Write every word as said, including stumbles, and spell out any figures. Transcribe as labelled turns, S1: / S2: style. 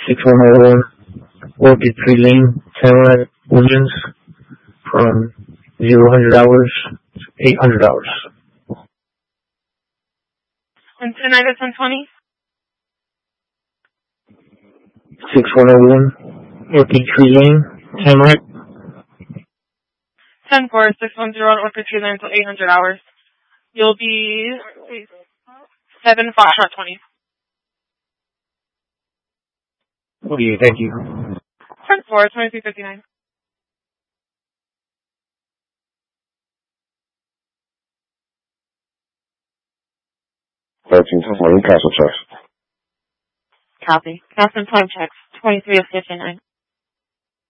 S1: six one zero one Orchid Tree Lane, Tamarack, Williams, from zero hundred hours to eight hundred hours.
S2: And tonight is one twenty?
S1: six one zero one Orchid Tree Lane, Tamarack.
S2: ten four, six one zero Orchid Tree Lane until eight hundred hours. You'll be seven five, not twenty.
S1: Okay, thank you.
S2: ten four, twenty-three fifty-nine.
S3: thirteen twenty, cancel checks.
S2: Copy. Cancel time checks, twenty-three fifty-nine.